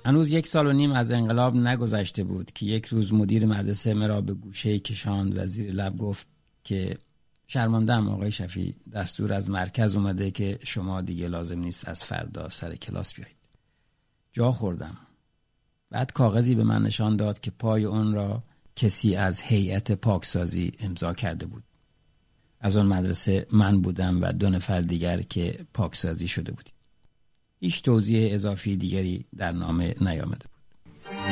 هنوز 1.5 سال از انقلاب نگذشته بود که یک روز مدیر مدرسه مرا به گوشه کشاند و زیر لب گفت که شرمنده‌ام آقای شفیع، دستور از مرکز اومده که شما دیگه لازم نیست از فردا سر کلاس بیایید. جا خوردم. بعد کاغذی به من نشان داد که پای اون را کسی از هیئت پاکسازی امضا کرده بود. از اون مدرسه من بودم و 2 نفر دیگر که پاکسازی شده بودیم. هیچ توضیح اضافی دیگری در نامه نیامده بود.